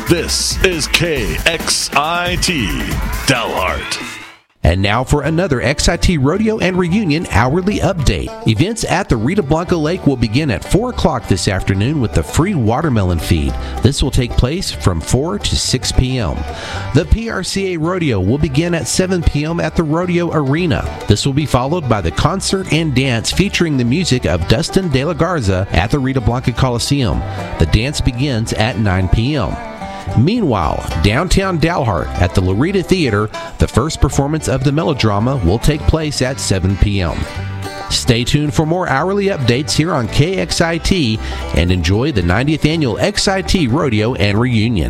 This is KXIT Dalhart. And now for another XIT Rodeo and Reunion hourly update. Events at the Rita Blanca Lake will begin at 4 o'clock this afternoon with the free watermelon feed. This will take place from 4 to 6 p.m. The PRCA Rodeo will begin at 7 p.m. at the Rodeo Arena. This will be followed by the concert and dance featuring the music of Dustin De La Garza at the Rita Blanca Coliseum. The dance begins at 9 p.m. Meanwhile, downtown Dalhart at the Loretta Theater, the first performance of the melodrama will take place at 7 p.m. Stay tuned for more hourly updates here on KXIT and enjoy the 90th Annual XIT Rodeo and Reunion.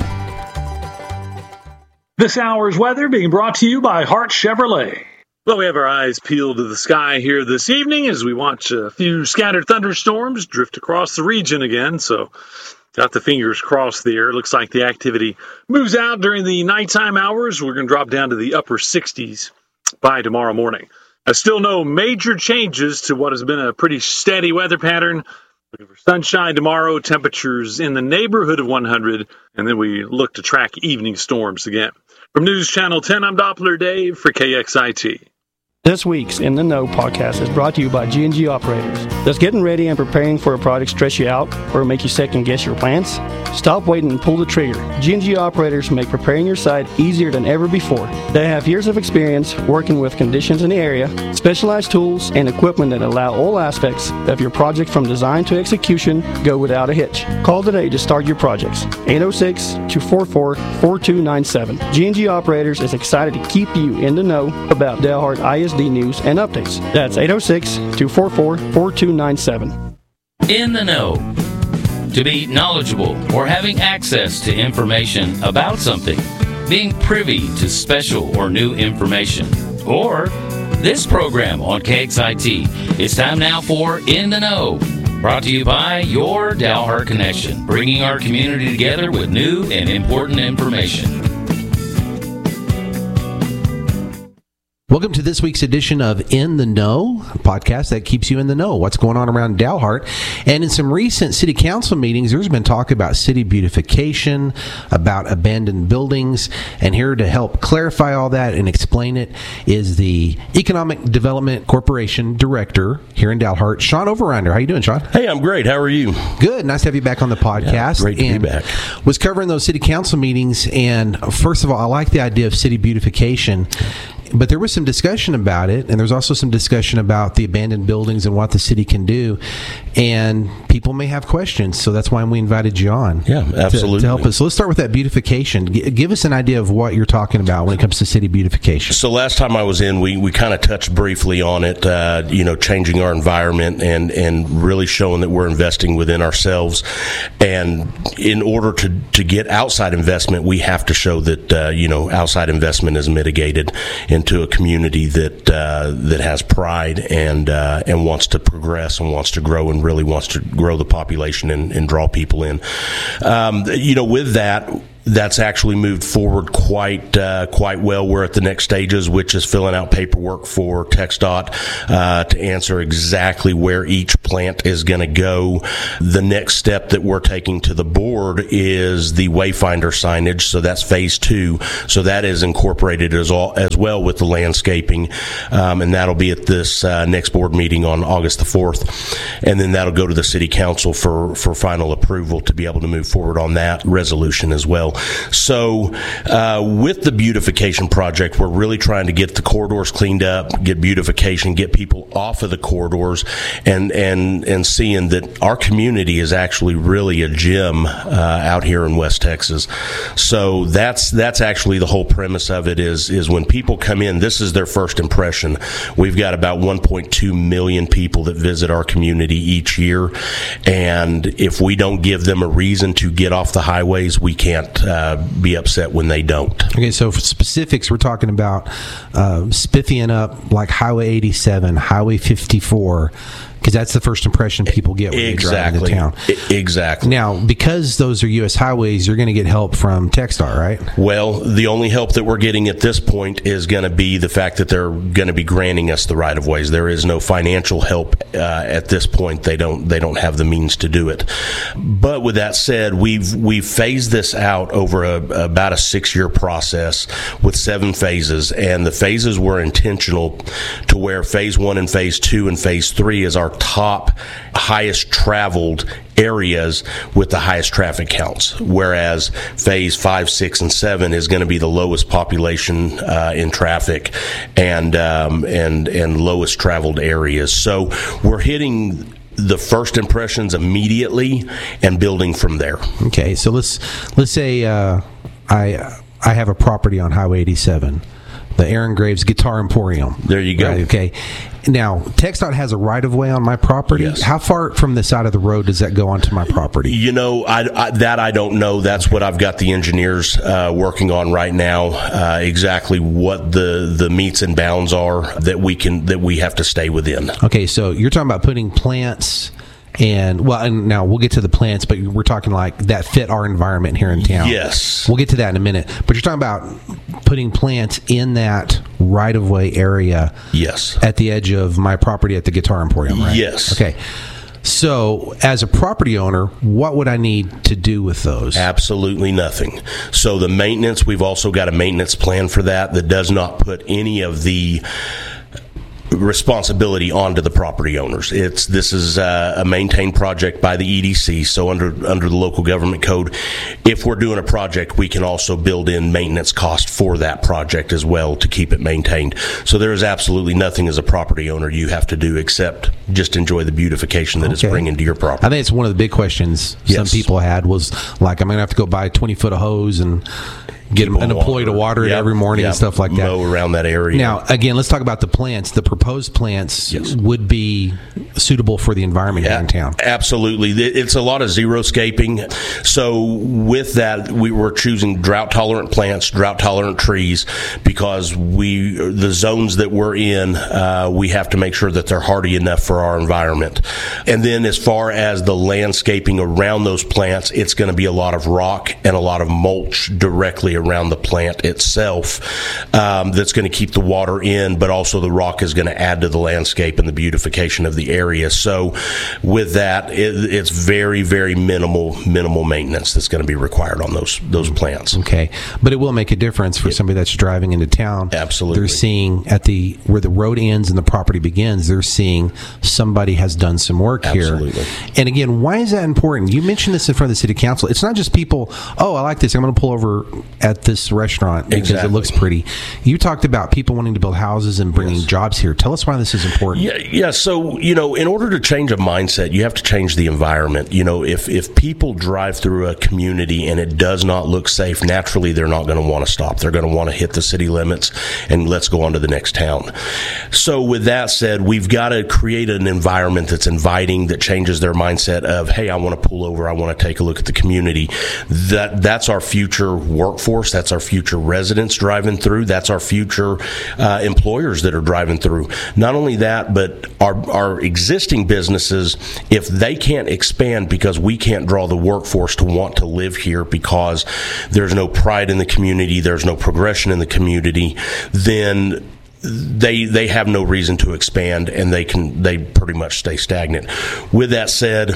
This hour's weather being brought to you by Hart Chevrolet. Well, we have our eyes peeled to the sky here this evening as we watch a few scattered thunderstorms drift across the region again, so got the fingers crossed there. Looks like the activity moves out during the nighttime hours. We're going to drop down to the upper 60s by tomorrow morning. Still no major changes to what has been a pretty steady weather pattern. Looking for sunshine tomorrow, temperatures in the neighborhood of 100, and then we look to track evening storms again. From News Channel 10, I'm Doppler Dave for KXIT. This week's In the Know podcast is brought to you by G&G Operators. Does getting ready and preparing for a project stress you out or make you second guess your plans? Stop waiting and pull the trigger. G&G Operators make preparing your site easier than ever before. They have years of experience working with conditions in the area, specialized tools, and equipment that allow all aspects of your project from design to execution go without a hitch. Call today to start your projects. 806-244-4297. G&G Operators is excited to keep you in the know about Dalhart ISD news and updates. That's 806-244-4297. In the know. To be knowledgeable or having access to information about something. Being privy to special or new information. Or this program on KXIT. It's time now for In the Know. Brought to you by your Dalhart Connection. Bringing our community together with new and important information. Welcome to this week's edition of In the Know, a podcast that keeps you in the know. What's going on around Dalhart? And in some recent city council meetings, there's been talk about city beautification, about abandoned buildings. And here to help clarify all that and explain it is the Economic Development Corporation Director here in Dalhart, Sean Overrinder. How you doing, Sean? Hey, I'm great. How are you? Good. Nice to have you back on the podcast. Yeah, great to be back. Was covering those city council meetings, and first of all, I like the idea of city beautification. But there was some discussion about it, and there's also some discussion about the abandoned buildings and what the city can do. And people may have questions, so that's why we invited you on. Yeah, absolutely. To help us. So let's start with that beautification. Give us an idea of what you're talking about when it comes to city beautification. So last time I was in, we kind of touched briefly on it, changing our environment and really showing that we're investing within ourselves. And in order to get outside investment, we have to show that, outside investment is mitigated into a community that has pride and wants to progress and wants to grow and really wants to grow the population and draw people in. With that, that's actually moved forward quite well. We're at the next stages, which is filling out paperwork for TxDOT to answer exactly where each plant is going to go. The next step that we're taking to the board is the Wayfinder signage. So that's phase 2. So that is incorporated as well with the landscaping, and that'll be at this next board meeting on August the 4th, and then that'll go to the city council for final approval to be able to move forward on that resolution as well. So with the beautification project, we're really trying to get the corridors cleaned up, get beautification, get people off of the corridors, and seeing that our community is actually really a gem out here in West Texas. So that's actually the whole premise of it is when people come in, this is their first impression. We've got about 1.2 million people that visit our community each year, and if we don't give them a reason to get off the highways, we can't be upset when they don't. Okay, so for specifics, we're talking about spiffing up like Highway 87, Highway 54, because that's the first impression people get when they drive into town. Exactly. Now, because those are U.S. highways, you're going to get help from TxDOT, right? Well, the only help that we're getting at this point is going to be the fact that they're going to be granting us the right of ways. There is no financial help at this point. They don't have the means to do it. But with that said, we've phased this out over about a 6-year process with 7 phases, and the phases were intentional to where phase 1 and phase 2 and phase 3 is our top, highest traveled areas with the highest traffic counts, whereas phase 5, 6, and 7 is going to be the lowest population in traffic and lowest traveled areas. So we're hitting the first impressions immediately and building from there. Okay, so let's say I have a property on Highway 87, the Aaron Graves Guitar Emporium. There you go. Right, okay. Now, TxDOT has a right-of-way on my property. Yes. How far from the side of the road does that go onto my property? You know, I don't know. That's what I've got the engineers working on right now. Exactly what the meets and bounds are that we have to stay within. Okay, so you're talking about putting plants. And now we'll get to the plants, but we're talking like that fit our environment here in town. Yes. We'll get to that in a minute. But you're talking about putting plants in that right-of-way area. Yes. At the edge of my property at the Guitar Emporium, right? Yes. Okay. So, as a property owner, what would I need to do with those? Absolutely nothing. So the maintenance, we've also got a maintenance plan for that does not put any of the responsibility onto the property owners. This is a maintained project by the EDC, so under the local government code, if we're doing a project, we can also build in maintenance cost for that project as well to keep it maintained. So there is absolutely nothing as a property owner you have to do except just enjoy the beautification that it's bringing to your property. I think it's one of the big questions some people had was like, I'm going to have to go buy 20 foot of hose and get an employee to water it every morning and stuff like that. Mow around that area. Now, again, let's talk about the plants. The proposed plants would be suitable for the environment here in town. Absolutely. It's a lot of xeriscaping. So with that, we were choosing drought-tolerant plants, drought-tolerant trees, because the zones that we're in, we have to make sure that they're hardy enough for our environment. And then as far as the landscaping around those plants, it's going to be a lot of rock and a lot of mulch directly around the plant itself that's going to keep the water in, but also the rock is going to add to the landscape and the beautification of the area. So with that, it's very, very minimal maintenance that's going to be required on those plants. Okay. But it will make a difference for somebody that's driving into town. Absolutely. They're seeing where the road ends and the property begins, they're seeing somebody has done some work here. Absolutely. And again, why is that important? You mentioned this in front of the city council. It's not just people, I like this, I'm going to pull over at this restaurant because it looks pretty. You talked about people wanting to build houses and bringing jobs here. Tell us why this is important. Yeah. So, in order to change a mindset, you have to change the environment. If people drive through a community and it does not look safe, naturally they're not going to want to stop. They're going to want to hit the city limits and let's go on to the next town. So with that said, we've got to create an environment that's inviting, that changes their mindset of, hey, I want to pull over, I want to take a look at the community. That's our future workforce. That's our future residents driving through. That's our future employers that are driving through. Not only that, but our existing businesses, if they can't expand because we can't draw the workforce to want to live here because there's no pride in the community, there's no progression in the community, then they have no reason to expand and they pretty much stay stagnant. With that said,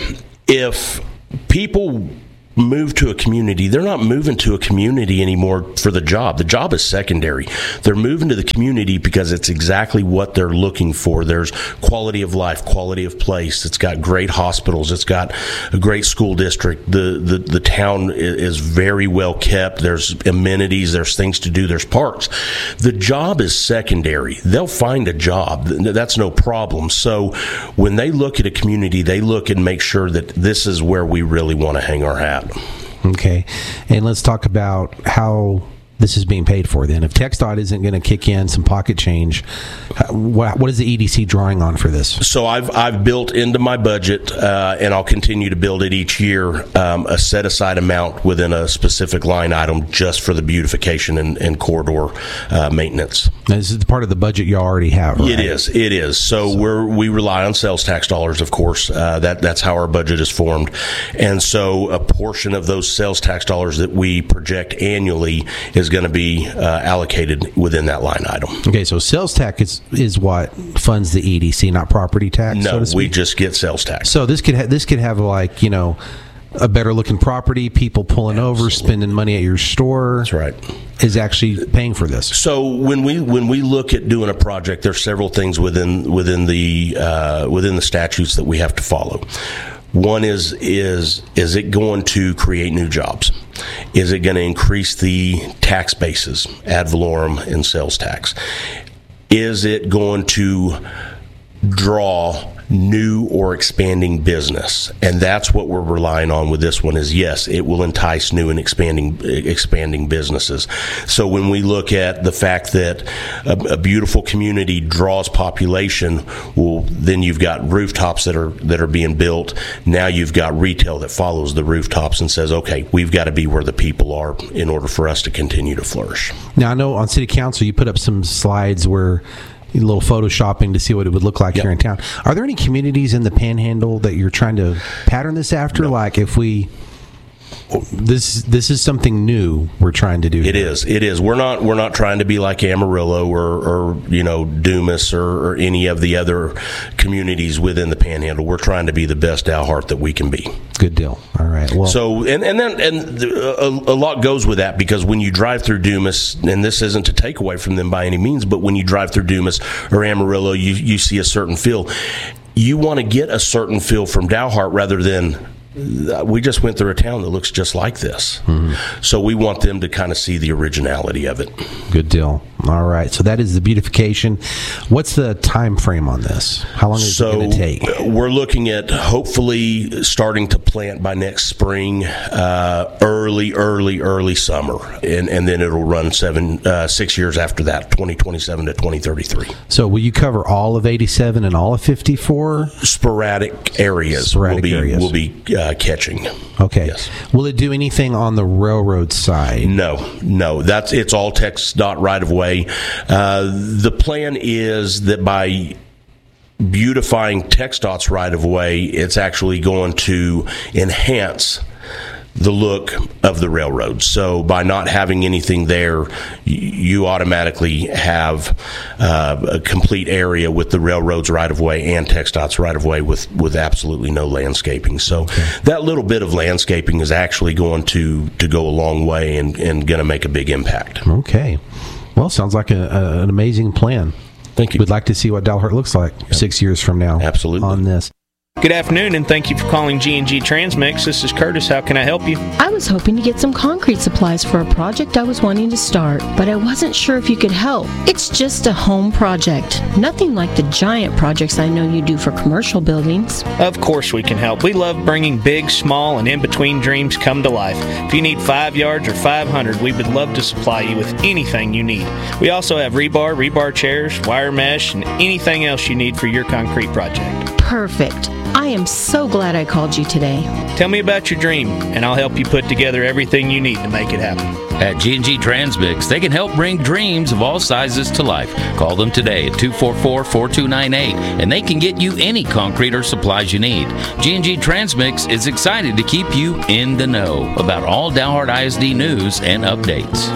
if people move to a community, they're not moving to a community anymore for the job. The job is secondary. They're moving to the community because it's exactly what they're looking for. There's quality of life, quality of place. It's got great hospitals. It's got a great school district. The town is very well kept. There's amenities. There's things to do. There's parks. The job is secondary. They'll find a job. That's no problem. So when they look at a community, they look and make sure that this is where we really want to hang our hat. Okay. And let's talk about how this is being paid for then? If TxDOT isn't going to kick in some pocket change, what is the EDC drawing on for this? So I've built into my budget, and I'll continue to build it each year, a set-aside amount within a specific line item just for the beautification and corridor maintenance. Now, this is part of the budget you already have, right? It is. So we rely on sales tax dollars, of course. That's how our budget is formed. And so a portion of those sales tax dollars that we project annually is going to be allocated within that line item. Okay, so sales tax is what funds the EDC, not property tax? No, so we just get sales tax. So this could have like, a better looking property, people pulling over, spending money at your store. That's right. Is actually paying for this. So when we look at doing a project, there's several things within the statutes that we have to follow. One is it going to create new jobs? Is it going to increase the tax bases, ad valorem and sales tax? Is it going to draw new or expanding business? And that's what we're relying on with this one is, yes, it will entice new and expanding businesses. So when we look at the fact that a beautiful community draws population, well, then you've got rooftops that are being built. Now you've got retail that follows the rooftops and says, okay, we've got to be where the people are in order for us to continue to flourish. Now, I know on City Council you put up some slides where a little photoshopping to see what it would look like here in town. Are there any communities in the Panhandle that you're trying to pattern this after? No. Like if we... This is something new we're trying to do. It is. We're not trying to be like Amarillo or Dumas or any of the other communities within the Panhandle. We're trying to be the best Dalhart that we can be. Good deal. All right. Well, so and a lot goes with that, because when you drive through Dumas, and this isn't to take away from them by any means, but when you drive through Dumas or Amarillo, you see a certain feel. You want to get a certain feel from Dalhart rather than, we just went through a town that looks just like this. Mm-hmm. So we want them to kind of see the originality of it. Good deal. All right. So that is the beautification. What's the time frame on this? How long is it going to take? We're looking at hopefully starting to plant by next spring, early summer. And then it'll run 6 years after that, 2027 to 2033. So will you cover all of 87 and all of 54? Sporadic areas will be catching. Okay. Yes. Will it do anything on the railroad side? No. It's all TxDOT right of way. The plan is that by beautifying TxDOT's right of way, it's actually going to enhance the look of the railroad. So by not having anything there, you automatically have a complete area with the railroad's right-of-way and TxDOT's right-of-way with absolutely no landscaping. So that little bit of landscaping is actually going to go a long way and going to make a big impact. Okay. Well, sounds like an amazing plan. Thank you. We'd like to see what Dalhart looks like 6 years from now. Absolutely. On this. Good afternoon, and thank you for calling G&G Transmix. This is Curtis. How can I help you? I was hoping to get some concrete supplies for a project I was wanting to start, but I wasn't sure if you could help. It's just a home project. Nothing like the giant projects I know you do for commercial buildings. Of course we can help. We love bringing big, small, and in-between dreams come to life. If you need 5 yards or 500, we would love to supply you with anything you need. We also have rebar chairs, wire mesh, and anything else you need for your concrete project. Perfect. I am so glad I called you today. Tell me about your dream, and I'll help you put together everything you need to make it happen. At G&G Transmix, they can help bring dreams of all sizes to life. Call them today at 244-4298, and they can get you any concrete or supplies you need. G&G Transmix is excited to keep you in the know about all Dalhart ISD news and updates.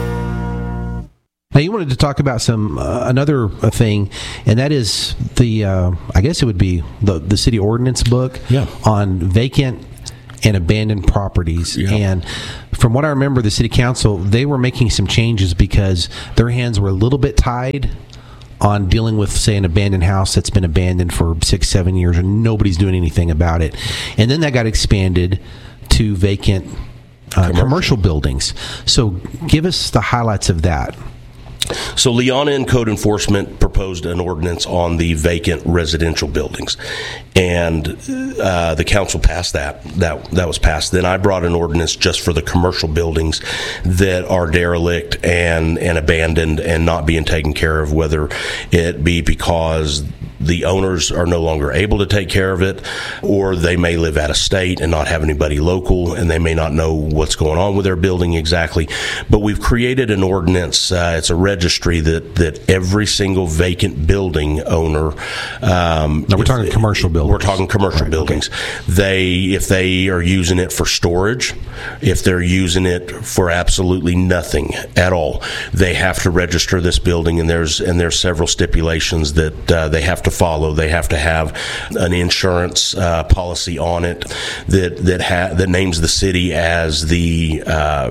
Now, you wanted to talk about another thing, and that is the I guess it would be the city ordinance book on vacant and abandoned properties. Yeah. And from what I remember, the city council, they were making some changes because their hands were a little bit tied on dealing with, say, an abandoned house that's been abandoned for 6-7 years and nobody's doing anything about it. And then that got expanded to vacant commercial buildings. So give us the highlights of that. So Liana and Code Enforcement proposed an ordinance on the vacant residential buildings, and the council passed that. That was passed. Then I brought an ordinance just for the commercial buildings that are derelict and abandoned and not being taken care of, whether it be because the owners are no longer able to take care of it, or they may live out of state and not have anybody local, and they may not know what's going on with their building exactly. But we've created an ordinance. It's a registry that every single vacant building owner. No, we're talking commercial buildings. We're talking commercial buildings. Okay. If they are using it for storage, if they're using it for absolutely nothing at all, they have to register this building, and there's several stipulations that they have to follow. They have to have an insurance policy on it that names the city as the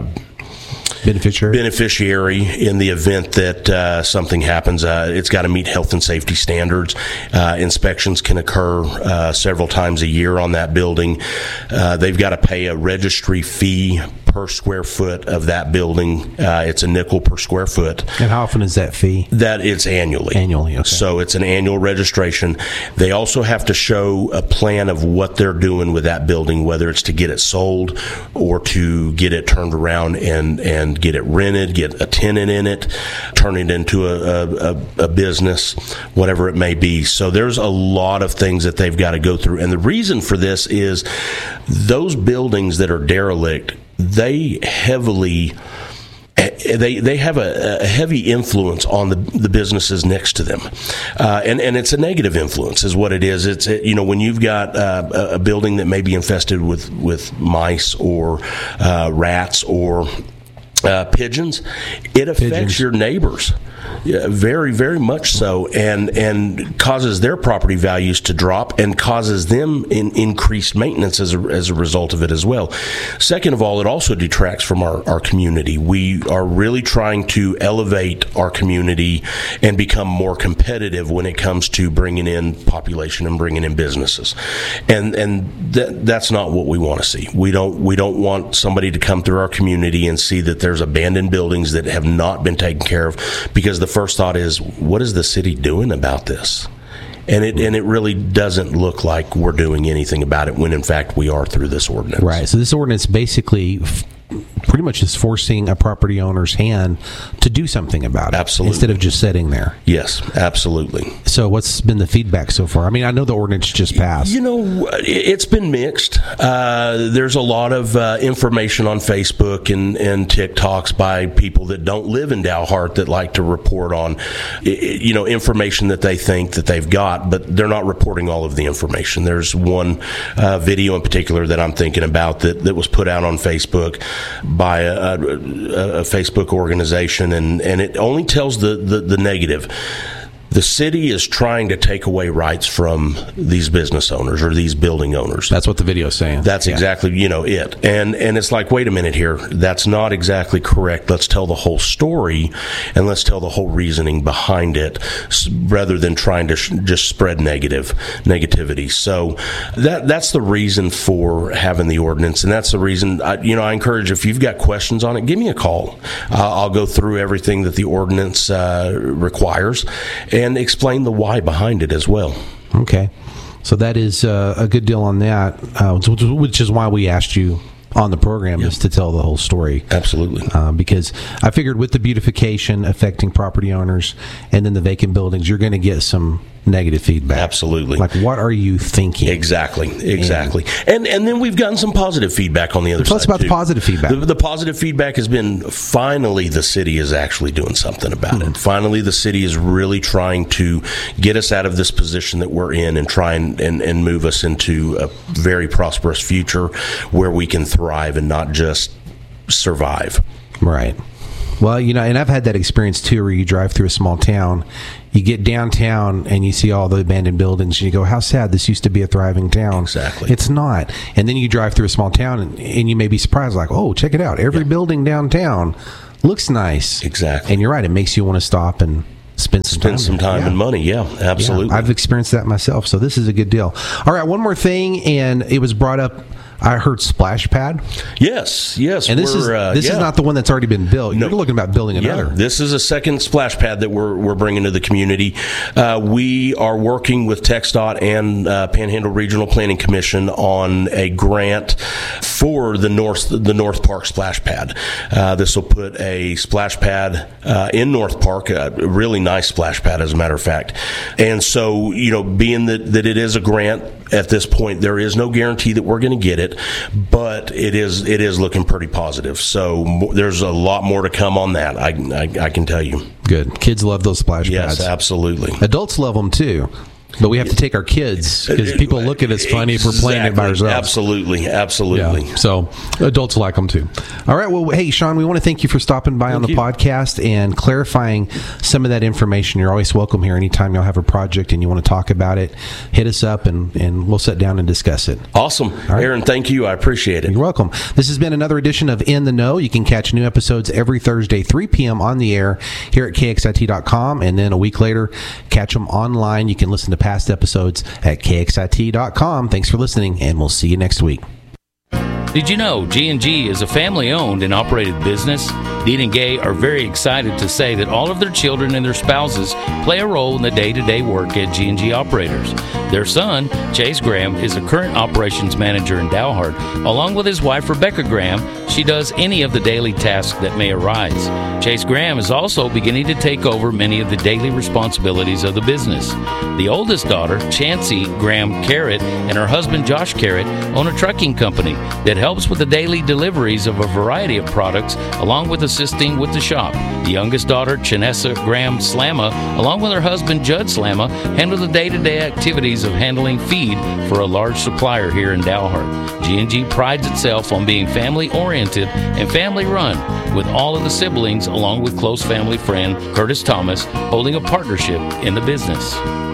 beneficiary in the event that something happens. It's got to meet health and safety standards. Inspections can occur several times a year on that building. They've got to pay a registry fee per square foot of that building. It's $0.05 per square foot. And how often is that fee? That it's annually. Annually, okay. So it's an annual registration. They also have to show a plan of what they're doing with that building, whether it's to get it sold or to get it turned around and get it rented, get a tenant in it, turn it into a business, whatever it may be. So there's a lot of things that they've got to go through. And the reason for this is those buildings that are derelict, they have a heavy influence on the businesses next to them, and it's a negative influence, is what it is. It's when you've got a building that may be infested with mice or rats or pigeons, it affects your neighbors. Yeah, very, very much so, and causes their property values to drop and causes them increased maintenance as a result of it as well. Second of all, it also detracts from our community. We are really trying to elevate our community and become more competitive when it comes to bringing in population and bringing in businesses, and that's not what we want to see. We don't want somebody to come through our community and see that there's abandoned buildings that have not been taken care of, because the first thought is, what is the city doing about this? And it really doesn't look like we're doing anything about it, when in fact we are through this ordinance. Right. So this ordinance basically pretty much is forcing a property owner's hand to do something about it. Absolutely. Instead of just sitting there. Yes, absolutely. So what's been the feedback so far? I mean, I know the ordinance just passed. It's been mixed. There's a lot of information on Facebook and TikToks by people that don't live in Dalhart that like to report on, information that they think that they've got, but they're not reporting all of the information. There's one video in particular that I'm thinking about that was put out on Facebook by a Facebook organization, and it only tells the negative. The city is trying to take away rights from these business owners or these building owners. That's what the video is saying. That's exactly, it. And it's like, wait a minute here. That's not exactly correct. Let's tell the whole story, and let's tell the whole reasoning behind it, rather than trying to just spread negativity. So that's the reason for having the ordinance, and that's the reason, I encourage, if you've got questions on it, give me a call. I'll go through everything that the ordinance requires and explain the why behind it as well. Okay. So that is a good deal on that, which is why we asked you on the program, is to tell the whole story. Absolutely. Because I figured with the beautification affecting property owners and then the vacant buildings, you're going to get some negative feedback. Absolutely. Like, what are you thinking? Exactly. And then we've gotten some positive feedback on the other side. Tell us about the positive feedback. The positive feedback has been, finally the city is actually doing something about it. Finally the city is really trying to get us out of this position that we're in and try and move us into a very prosperous future where we can thrive and not just survive. Right. Well, and I've had that experience too, where you drive through a small town, you get downtown and you see all the abandoned buildings and you go, how sad, this used to be a thriving town. Exactly. It's not. And then you drive through a small town and you may be surprised, like, oh, check it out. Every building downtown looks nice. Exactly. And you're right. It makes you want to stop and spend some time and money. Yeah, absolutely. Yeah, I've experienced that myself. So this is a good deal. All right. One more thing. And it was brought up I heard splash pad. Yes. And this is not the one that's already been built. You're looking about building another. Yeah, this is a second splash pad that we're bringing to the community. We are working with TxDOT and Panhandle Regional Planning Commission on a grant for the North Park splash pad. This will put a splash pad in North Park, a really nice splash pad, as a matter of fact. And so, being that it is a grant at this point, there is no guarantee that we're going to get it, but it is looking pretty positive. So there's a lot more to come on that. I can tell you. Good. Kids love those splash pads. Yes, absolutely. Adults love them too. But we have to take our kids because people look at us funny if we're playing it by ourselves. Absolutely. Yeah. So adults like them too. All right. Well, hey, Sean, we want to thank you for stopping by on the podcast and clarifying some of that information. You're always welcome here. Anytime you'll have a project and you want to talk about it, hit us up and we'll sit down and discuss it. Awesome. Right. Aaron, thank you. I appreciate it. You're welcome. This has been another edition of In the Know. You can catch new episodes every Thursday, 3 p.m. on the air here at KXIT.com. And then a week later, catch them online. You can listen to past episodes at KXIT.com. Thanks for listening, and we'll see you next week. Did you know G&G is a family-owned and operated business? Dean and Gay are very excited to say that all of their children and their spouses play a role in the day-to-day work at G&G Operators. Their son, Chase Graham, is a current operations manager in Dalhart. Along with his wife, Rebecca Graham, she does any of the daily tasks that may arise. Chase Graham is also beginning to take over many of the daily responsibilities of the business. The oldest daughter, Chancey Graham Carrot, and her husband, Josh Carrot, own a trucking company that helps with the daily deliveries of a variety of products, along with assisting with the shop. The youngest daughter, Chanessa Graham Slamma, along with her husband, Judd Slamma, handle the day-to-day activities of handling feed for a large supplier here in Dalhart. G&G prides itself on being family-oriented and family-run, with all of the siblings, along with close family friend Curtis Thomas, holding a partnership in the business.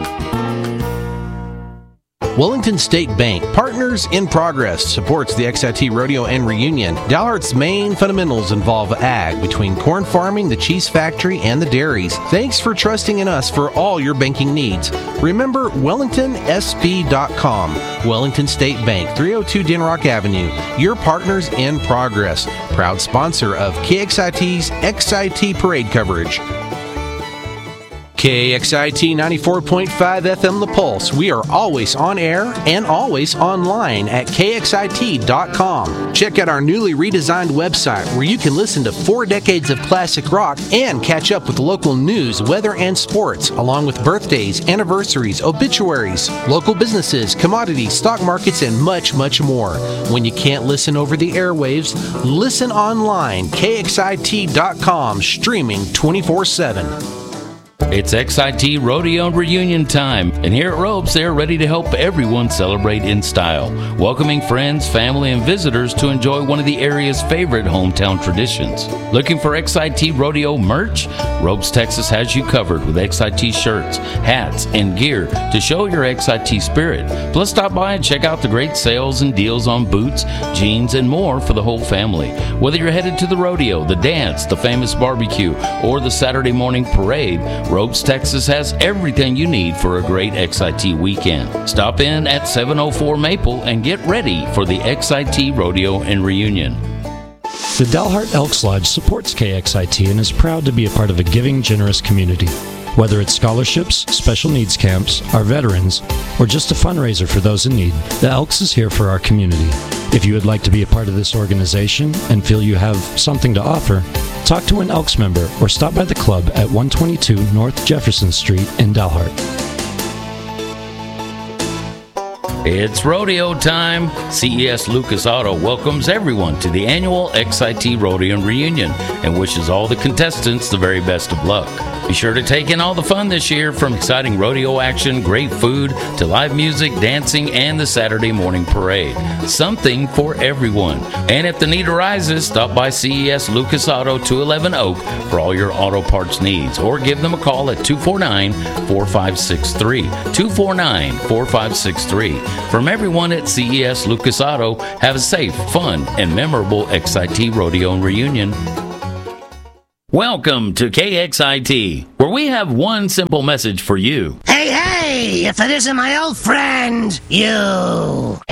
Wellington State Bank, Partners in Progress, supports the XIT Rodeo and Reunion. Dalhart's main fundamentals involve ag, between corn farming, the cheese factory, and the dairies. Thanks for trusting in us for all your banking needs. Remember WellingtonSB.com. Wellington State Bank, 302 Denrock Avenue, your Partners in Progress. Proud sponsor of KXIT's XIT Parade coverage. KXIT 94.5 FM The Pulse. We are always on air and always online at KXIT.com. Check out our newly redesigned website where you can listen to 4 decades of classic rock and catch up with local news, weather, and sports, along with birthdays, anniversaries, obituaries, local businesses, commodities, stock markets, and much, much more. When you can't listen over the airwaves, listen online. KXIT.com, streaming 24/7. It's XIT Rodeo and Reunion time, and here at Robes, they're ready to help everyone celebrate in style, welcoming friends, family, and visitors to enjoy one of the area's favorite hometown traditions. Looking for XIT Rodeo merch? Robes Texas has you covered with XIT shirts, hats, and gear to show your XIT spirit. Plus, stop by and check out the great sales and deals on boots, jeans, and more for the whole family. Whether you're headed to the rodeo, the dance, the famous barbecue, or the Saturday morning parade, Robes Texas has everything you need for a great XIT weekend. Stop in at 704 Maple and get ready for the XIT Rodeo and Reunion. The Dalhart Elks Lodge supports KXIT and is proud to be a part of a giving, generous community. Whether it's scholarships, special needs camps, our veterans, or just a fundraiser for those in need, the Elks is here for our community. If you would like to be a part of this organization and feel you have something to offer, talk to an Elks member or stop by the club at 122 North Jefferson Street in Dalhart. It's rodeo time. CES Lucas Auto welcomes everyone to the annual XIT Rodeo and Reunion and wishes all the contestants the very best of luck. Be sure to take in all the fun this year, from exciting rodeo action, great food, to live music, dancing, and the Saturday morning parade. Something for everyone. And if the need arises, stop by CES Lucas Auto, 211 Oak, for all your auto parts needs, or give them a call at 249-4563. 249-4563. From everyone at CES Lucas Auto, have a safe, fun, and memorable XIT Rodeo and Reunion. Welcome to KXIT, where we have one simple message for you. Hey, if it isn't my old friend, you.